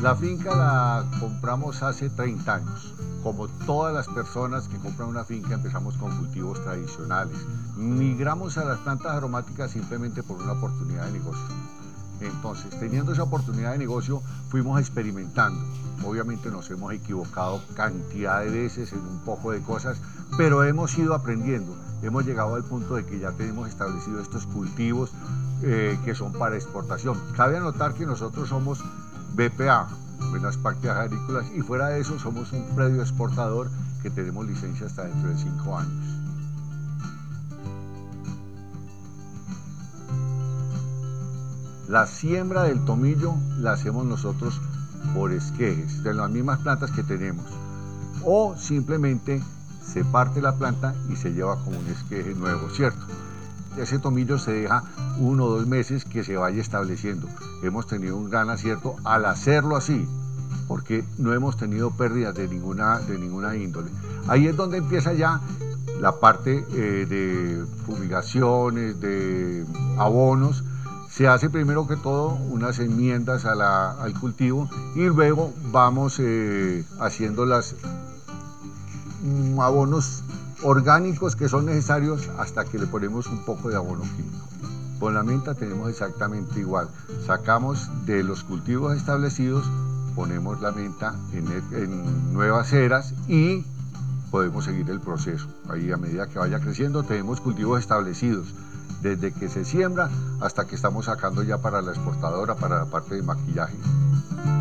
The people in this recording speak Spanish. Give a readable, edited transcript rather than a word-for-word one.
La finca la compramos hace 30 años. Como todas las personas que compran una finca, empezamos con cultivos tradicionales. Migramos a las plantas aromáticas simplemente por una oportunidad de negocio. Entonces, teniendo esa oportunidad de negocio, fuimos experimentando. Obviamente nos hemos equivocado cantidad de veces en un poco de cosas, pero hemos ido aprendiendo. Hemos llegado al punto de que ya tenemos establecidos estos cultivos que son para exportación. Cabe anotar que nosotros somos BPA, Buenas Prácticas Agrícolas, y fuera de eso somos un predio exportador que tenemos licencia hasta dentro de 5 años. La siembra del tomillo la hacemos nosotros por esquejes, de las mismas plantas que tenemos. O simplemente se parte la planta y se lleva como un esqueje nuevo, ¿cierto? Ese tomillo se deja 1 o 2 meses que se vaya estableciendo. Hemos tenido un gran acierto al hacerlo así, porque no hemos tenido pérdidas de ninguna índole. Ahí es donde empieza ya la parte de fumigaciones, de abonos. Se hace primero que todo unas enmiendas al cultivo y luego vamos haciendo los abonos orgánicos que son necesarios hasta que le ponemos un poco de abono químico. Con la menta tenemos exactamente igual. Sacamos de los cultivos establecidos, ponemos la menta en nuevas eras y podemos seguir el proceso. Ahí a medida que vaya creciendo tenemos cultivos establecidos, desde que se siembra hasta que estamos sacando ya para la exportadora, para la parte de maquillaje.